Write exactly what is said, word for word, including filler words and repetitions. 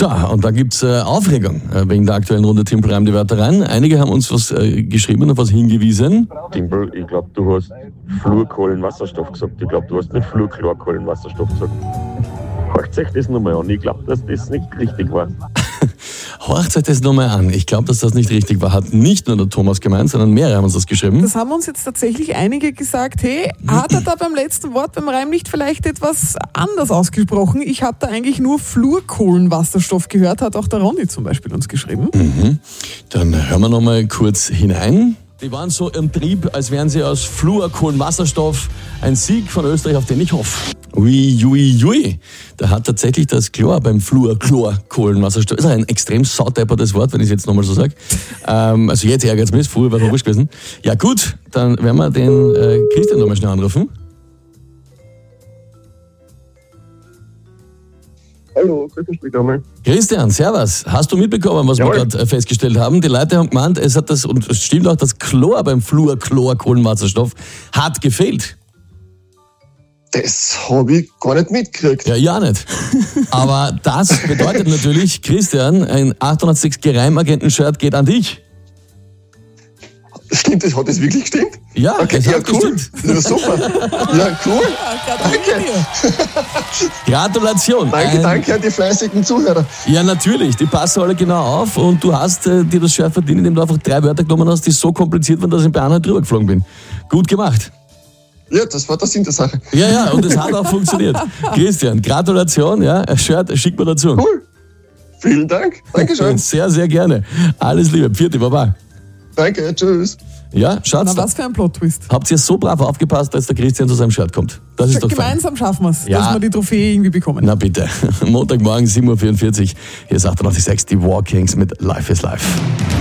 So, und da gibt's äh, Aufregung äh, wegen der aktuellen Runde Timpel reimt die Wörter rein. Einige haben uns was äh, geschrieben und was hingewiesen. Timpel, ich glaube, du hast Fluorkohlenwasserstoff gesagt. Ich glaube, du hast nicht Fluorchlorkohlenwasserstoff gesagt. Hört sich das nochmal an. Ich glaube, dass das nicht richtig war. Horcht euch das nochmal an. Ich glaube, dass das nicht richtig war. Hat nicht nur der Thomas gemeint, sondern mehrere haben uns das geschrieben. Das haben uns jetzt tatsächlich einige gesagt, hey, hat er da beim letzten Wort beim Reim nicht vielleicht etwas anders ausgesprochen? Ich habe da eigentlich nur Fluorkohlenwasserstoff gehört, hat auch der Ronny zum Beispiel uns geschrieben. Mhm. Dann hören wir nochmal kurz hinein. Die waren so im Trieb, als wären sie aus Fluorkohlenwasserstoff. Ein Sieg von Österreich, auf den ich hoffe. Ui, ui, ui. Da hat tatsächlich das Chlor beim Fluorchlorkohlenwasserstoff. Ist ein extrem sauteppertes Wort, wenn ich es jetzt nochmal so sage. Ähm, also jetzt ärgert es mich, früher war es wurscht gewesen. Ja gut, dann werden wir den äh, Christian nochmal schnell anrufen. Hallo, grüß dich einmal. Christian, servus. Hast du mitbekommen, was Jawohl. wir gerade festgestellt haben? Die Leute haben gemeint, es hat das, und es stimmt auch, das Chlor beim Fluorchlorkohlenwasserstoff hat gefehlt. Das habe ich gar nicht mitgekriegt. Ja, ja nicht. Aber das bedeutet natürlich, Christian, ein achthundertsechs Geheimagenten-Shirt geht an dich. Stimmt das? Hat das wirklich gestimmt? Ja, Okay, es ja, hat cool. gestimmt. Ja, super. Ja, cool. Danke. Gratulation. Danke, Ein- danke an die fleißigen Zuhörer. Ja, natürlich. Die passen alle genau auf und du hast äh, dir das Shirt verdient, indem du einfach drei Wörter genommen hast, die so kompliziert waren, dass ich bei einer drüber geflogen bin. Gut gemacht. Ja, das war der Sinn der Sache. Ja, ja, und es hat auch funktioniert. Christian, Gratulation, ja, ein Shirt schick mir dazu. Cool. Vielen Dank. Dankeschön. Sehr, sehr gerne. Alles Liebe. Vierte Baba. Danke, tschüss. Ja, schaut's. Na, da. was für ein Plot-Twist. Habt ihr so brav aufgepasst, dass der Christian zu seinem Shirt kommt? Das ist doch fein. Gemeinsam schaffen wir es, Ja. dass wir die Trophäe irgendwie bekommen. Na bitte. Montagmorgen sieben Uhr vierundvierzig. Hier ist achtundachtzig Komma sechs die War Kings mit Life is Life.